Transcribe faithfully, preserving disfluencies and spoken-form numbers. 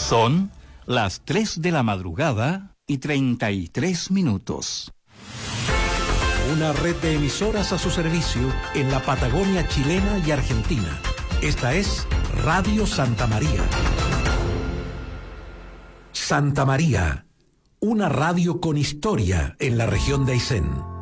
Son las tres de la madrugada y treinta y tres minutos. Una red de emisoras a su servicio en la Patagonia chilena y argentina. Esta es Radio Santa María. Santa María, una radio con historia en la región de Aysén.